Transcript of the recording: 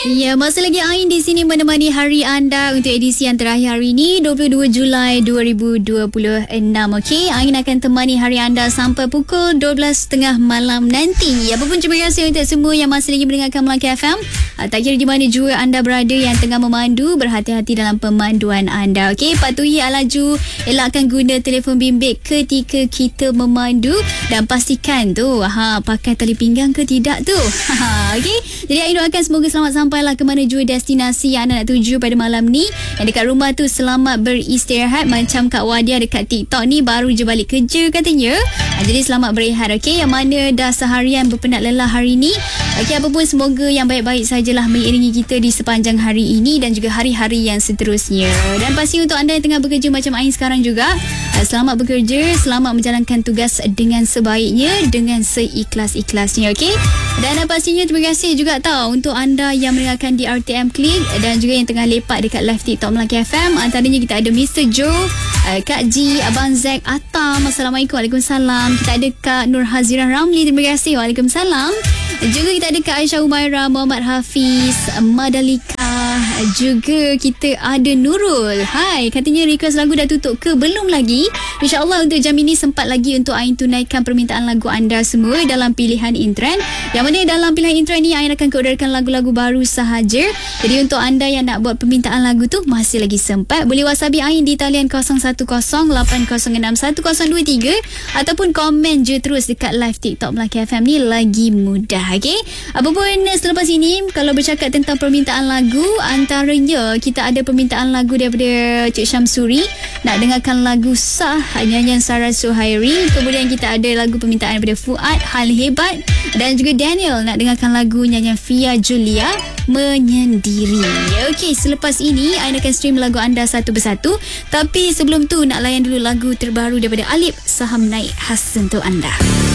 Ya, masih lagi Ain di sini menemani hari anda untuk edisi yang terakhir hari ini 22 Julai 2026. Okey, Ain akan temani hari anda sampai pukul 12.30 malam nanti. Apapun terima kasih untuk semua yang masih lagi mendengarkan Melaka FM. Tak kira di mana jua anda berada yang tengah memandu, berhati-hati dalam pemanduan anda. Okey, patuhi laju, elakkan guna telefon bimbit ketika kita memandu dan pastikan tu pakai tali pinggang ke tidak tu. Okey, jadi Ain doakan semoga selamat sampailah ke mana jua destinasi yang anda nak tuju pada malam ni. Yang dekat rumah tu selamat beristirahat, macam Kak Wadia dekat TikTok ni baru je balik kerja katanya. Jadi selamat berehat. Okey, yang mana dah seharian berpenat lelah hari ni. Okey, apa pun semoga yang baik-baik sajalah mengiringi kita di sepanjang hari ini dan juga hari-hari yang seterusnya. Dan pasti untuk anda yang tengah bekerja macam Ain sekarang juga, selamat bekerja, selamat menjalankan tugas dengan sebaiknya, dengan seikhlas-ikhlasnya. Okey, dan pastinya terima kasih juga untuk anda yang mendengarkan di RTM Klik dan juga yang tengah lepak dekat live TikTok Melaka FM. Antaranya kita ada Mr. Joe, Kak G, Abang Zack, Atam, Assalamualaikum. Waalaikumsalam. Kita ada Kak Nur Hazirah Ramli, terima kasih. Waalaikumsalam. Juga kita ada Kak Aisyah Umaira, Muhammad Hafiz, Madalika. Juga kita ada Nurul. Hai, katanya request lagu dah tutup ke? Belum lagi. InsyaAllah untuk jam ini sempat lagi untuk Ain tunaikan permintaan lagu anda semua dalam pilihan Intren. Yang mana dalam pilihan Intren ni Ain akan keluarkan lagu-lagu baru sahaja. Jadi untuk anda yang nak buat permintaan lagu tu masih lagi sempat. Boleh WhatsApp Ain di talian 0108061023 ataupun komen je terus dekat live TikTok Melaka FM ni, lagi mudah. Okey, apapun selepas ini kalau bercakap tentang permintaan lagu, antaranya kita ada permintaan lagu daripada Cik Syamsuri, nak dengarkan lagu Sah nyanyian Sarah Suhairi. Kemudian kita ada lagu permintaan daripada Fuad, Hal Hebat, dan juga Daniel nak dengarkan lagu nyanyian Fia Julia, Menyendiri. Okey, selepas ini Ain akan stream lagu anda satu persatu, tapi sebelum tu nak layan dulu lagu terbaru daripada Alip, Saham Naik, khas untuk anda.